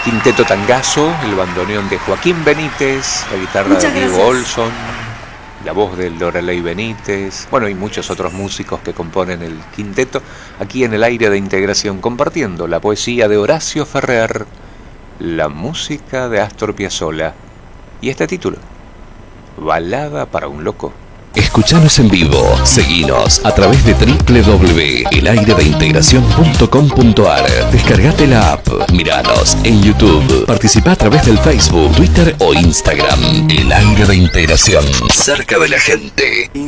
Quinteto Tangazo, el bandoneón de Joaquín Benítez, la guitarra de Diego Olson, la voz de Lorelei Benítez, bueno, y muchos otros músicos que componen el quinteto, aquí en el aire de integración, compartiendo la poesía de Horacio Ferrer, la música de Astor Piazzolla y este título, Balada para un loco. Escuchanos en vivo, seguinos a través de www.elayredeintegracion.com.ar. Descargate la app, miranos en YouTube, participa a través del Facebook, Twitter o Instagram. El Aire de Integración, cerca de la gente.